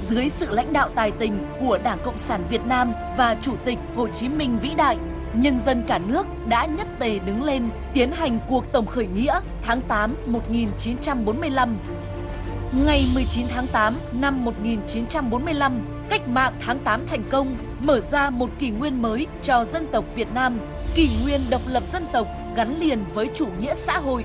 dưới sự lãnh đạo tài tình của Đảng Cộng sản Việt Nam và Chủ tịch Hồ Chí Minh vĩ đại, nhân dân cả nước đã nhất tề đứng lên tiến hành cuộc tổng khởi nghĩa tháng 8 1945. Ngày 19 tháng 8 năm 1945, cách mạng tháng 8 thành công, mở ra một kỷ nguyên mới cho dân tộc Việt Nam, kỷ nguyên độc lập dân tộc gắn liền với chủ nghĩa xã hội.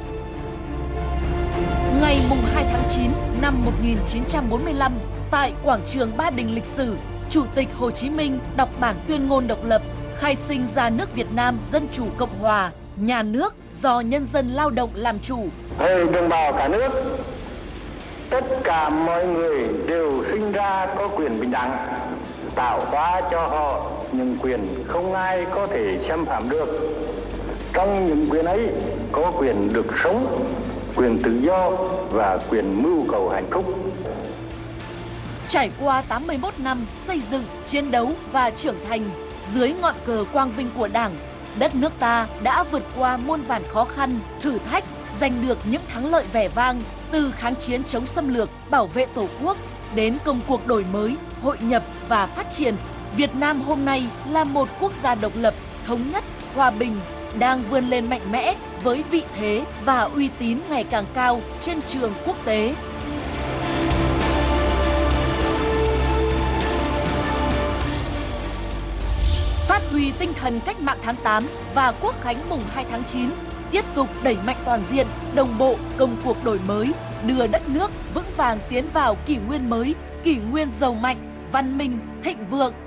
Ngày 2 tháng 9 năm 1945, tại quảng trường Ba Đình lịch sử, Chủ tịch Hồ Chí Minh đọc bản tuyên ngôn độc lập, khai sinh ra nước Việt Nam Dân chủ Cộng hòa, nhà nước do nhân dân lao động làm chủ. Hỡi đồng bào cả nước, tất cả mọi người đều sinh ra có quyền bình đẳng, tạo hóa cho họ những quyền không ai có thể xâm phạm được. Trong những quyền ấy có quyền được sống, quyền tự do và quyền mưu cầu hạnh phúc. Trải qua 81 năm xây dựng, chiến đấu và trưởng thành, dưới ngọn cờ quang vinh của Đảng, đất nước ta đã vượt qua muôn vàn khó khăn, thử thách, giành được những thắng lợi vẻ vang từ kháng chiến chống xâm lược, bảo vệ Tổ quốc đến công cuộc đổi mới, hội nhập và phát triển. Việt Nam hôm nay là một quốc gia độc lập, thống nhất, hòa bình, đang vươn lên mạnh mẽ với vị thế và uy tín ngày càng cao trên trường quốc tế. Phát huy tinh thần cách mạng tháng 8 và Quốc khánh mùng 2 tháng 9, tiếp tục đẩy mạnh toàn diện, đồng bộ công cuộc đổi mới, đưa đất nước vững vàng tiến vào kỷ nguyên mới, kỷ nguyên giàu mạnh, văn minh, thịnh vượng,